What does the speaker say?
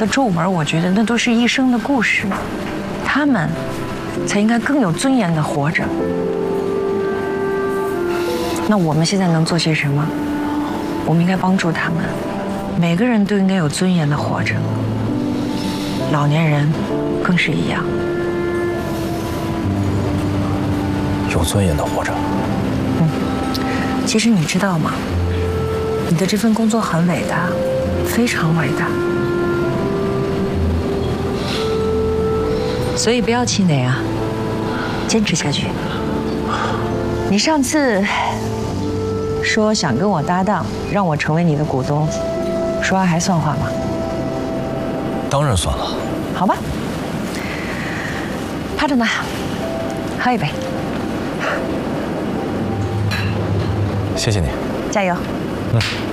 的皱纹，我觉得那都是一生的故事，他们才应该更有尊严的活着。那我们现在能做些什么？我们应该帮助他们，每个人都应该有尊严的活着，老年人更是一样。 有尊严的活着。 其实你知道吗？你的这份工作很伟大，非常伟大。所以不要气馁啊，坚持下去。你上次说想跟我搭档，让我成为你的股东，说话还算话吗？ 当然算了。 好吧，趴着呢，喝一杯。 谢谢你。 加油。 嗯。